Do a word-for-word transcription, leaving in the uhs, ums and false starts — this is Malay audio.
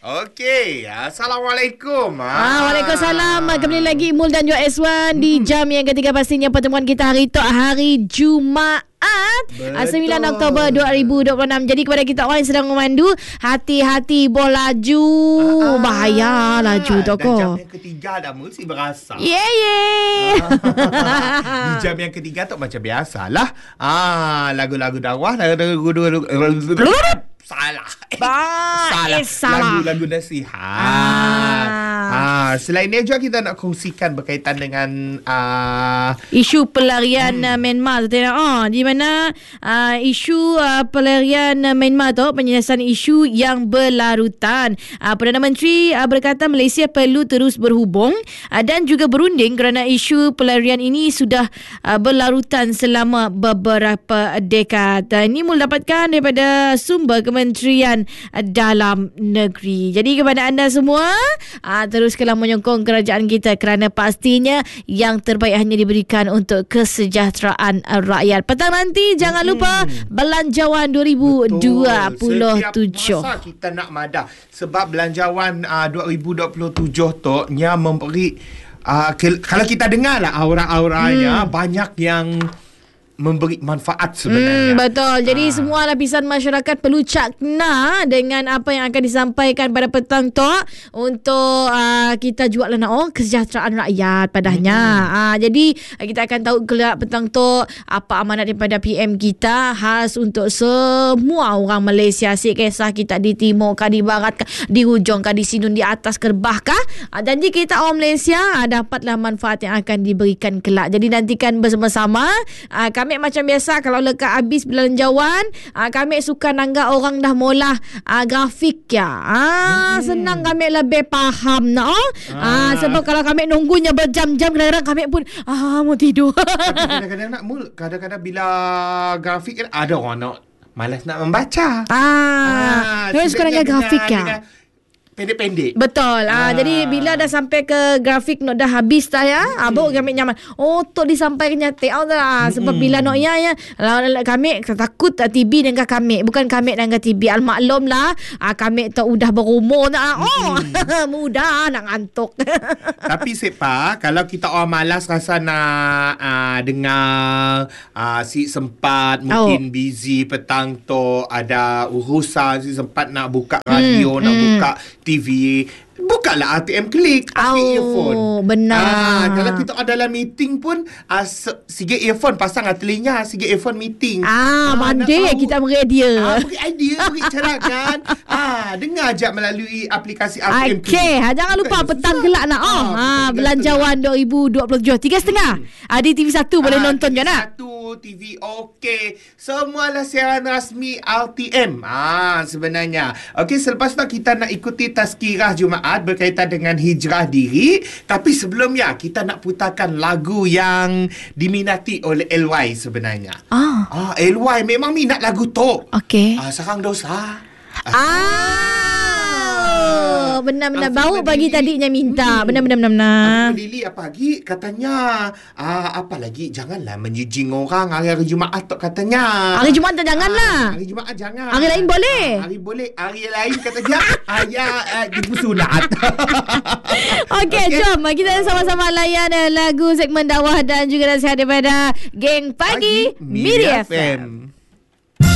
Okey, Assalamualaikum. Ah, Waalaikumsalam. Kembali lagi Mul dan Joy Eswan di jam yang ketiga, pastinya pertemuan kita hari tu hari Jumaat sembilan Oktober dua ribu dua puluh enam. Jadi kepada kita orang yang sedang memandu, hati-hati boh laju. ah, Bahaya laju tu dan ko. jam yang ketiga dah mesti berasa. Yeah, yeah. Di jam yang ketiga tu macam biasalah. Ah, lagu-lagu dakwah, lagu-lagu salah. Bah, salah. eh, salah. Lagu-lagu nasihat. Ah. Ah, selain ni juga kita nak kongsikan berkaitan dengan uh, isu pelarian hmm. uh, Myanmar tu, oh, di mana uh, isu uh, pelarian uh, Myanmar tu penyelesaian isu yang berlarutan. Uh, Perdana Menteri uh, berkata Malaysia perlu terus berhubung uh, dan juga berunding kerana isu pelarian ini sudah uh, berlarutan selama beberapa dekad. Uh, ini mula dapatkan daripada sumber Kementerian uh, Dalam Negeri. Jadi kepada anda semua, uh, teruskanlah menyokong kerajaan kita kerana pastinya yang terbaik hanya diberikan untuk kesejahteraan rakyat. Petang nanti jangan lupa hmm. Belanjawan dua ribu dua puluh tujuh. Setiap masa kita nak madah sebab Belanjawan uh, dua ribu dua puluh tujuh tu nya memberi uh, ke, kalau kita dengar lah aura-auranya hmm. banyak yang memberi manfaat sebenarnya. Hmm, betul. Jadi ha. semua lapisan masyarakat perlu cakna dengan apa yang akan disampaikan pada petang tu untuk uh, kita jual lah oh, kesejahteraan rakyat padahnya. Hmm. Uh, jadi kita akan tahu kelak petang tu apa amanat daripada P M kita khas untuk semua orang Malaysia. Asyik kisah kita di timur kah, di barat kah, di hujung kah, di sini, di atas kerbah kah. Uh, janji kita orang Malaysia uh, dapatlah manfaat yang akan diberikan kelak. Jadi nantikan bersama-sama. Uh, kami Kami macam biasa kalau lekat habis belanjawan, uh, kami suka nanggak orang dah mula uh, grafik ya. Ah, hmm. Senang kami lebih faham no. Ah. Uh, sebab kalau kami nunggunya berjam-jam, kadang-kadang kami pun ah mau tidur. Kadang-kadang nak mul, kadang-kadang bila grafik kan ada orang nak malas nak membaca. Ah, terus ah, kadang-kadang grafik ya. Pendek-pendek. Betul. Ah. Ah, jadi bila dah sampai ke grafik nak dah habis dah ya. Hmm. Ah, baru kami nyaman. Oh, tu disampaikan nyata oh, dah. Sebab hmm. bila nak ya ya kami takut T B dengan kami. Bukan kami dengan T B. Al-maklum lah. Ah, kami tu udah berumur dah. Oh, hmm. mudah nak ngantuk. Tapi sepa kalau kita orang malas rasa nak uh, dengar uh, si sempat mungkin oh. busy petang tu ada urusan, si sempat nak buka radio, hmm. nak hmm. buka T V, bukalah R T M Klik, pakai oh, earphone. Benar. Ah, kalau kita ada dalam meeting pun, ah, sikit earphone pasang atas telinga, sikit earphone meeting. Ah, ah mandai kita beri idea. Ah, beri idea, beri cadangan. ah, dengar je melalui aplikasi R T M Klik. Okey, jangan lupa petang gelak nak. Oh, ah, ah Belanjawan dua ribu dua puluh tujuh tiga setengah. Hmm. Ah, di T V satu boleh ah, nonton je nak. T V okey. Semualah siaran rasmi R T M. Ah, sebenarnya. Okey, selepas tu kita nak ikuti tazkirah Jumaat berkaitan dengan hijrah diri. Tapi sebelumnya kita nak putarkan lagu yang diminati oleh L Y sebenarnya. Ah, ah L Y memang minat lagu tu. Okey. Ah, Sarang Dosa. Ah. ah. Benar-benar baru pagi tadinya minta. Hmm. Benar-benar benar. Aku Lili apa lagi katanya ah, apa lagi janganlah menjijing orang hari-hari Jumaat tu katanya. Hari Jumaat tak janganlah. Ah, hari Jumaat jangan. Hari lain boleh. Ah, hari boleh. Hari lain katanya ayah uh, ibu sunat. Okey, okay. Jom kita sama-sama layan lagu segmen dakwah dan juga nasihat daripada Geng Pagi, Pagi Media F M.